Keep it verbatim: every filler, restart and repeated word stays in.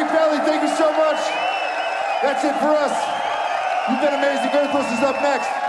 Valley, thank you so much. That's it for us. You've been amazing. Earthless is up next.